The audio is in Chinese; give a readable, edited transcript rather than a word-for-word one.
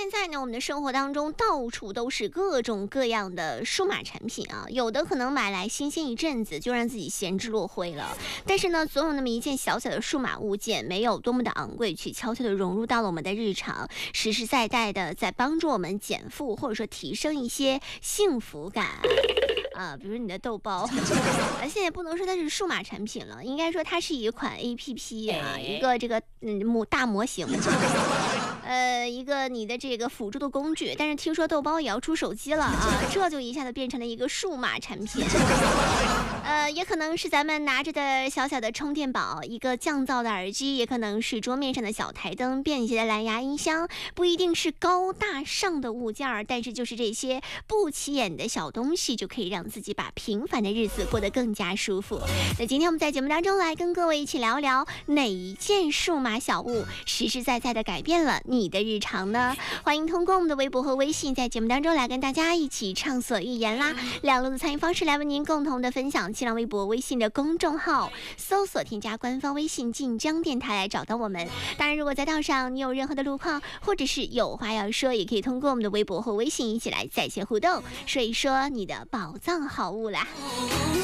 现在呢，我们的生活当中到处都是各种各样的数码产品啊，有的可能买来新鲜一阵子就让自己闲置落灰了，但是呢，总有那么一件小小的数码物件，没有多么的昂贵，却悄悄的融入到了我们的日常，实实在在的在帮助我们减负，或者说提升一些幸福感。比如你的豆包，现在不能说它是数码产品了，应该说它是一款 APP 啊，一个这个大模型。一个你的这个辅助的工具，但是听说豆包也要出手机了啊，这就一下子变成了一个数码产品。也可能是咱们拿着的小小的充电宝，一个降噪的耳机，也可能是桌面上的小台灯，便携的蓝牙音箱，不一定是高大上的物件儿，但是就是这些不起眼的小东西，就可以让自己把平凡的日子过得更加舒服。那今天我们在节目当中来跟各位一起聊聊，哪一件数码小物实实在在的改变了你的日常呢？欢迎通过我们的微博和微信，在节目当中来跟大家一起畅所欲言啦。两路的参与方式来为您共同的分享，新浪微博、微信的公众号搜索添加官方微信晋江电台来找到我们。当然，如果在道上你有任何的路况，或者是有话要说，也可以通过我们的微博和微信一起来在线互动，说一说你的宝藏好物啦。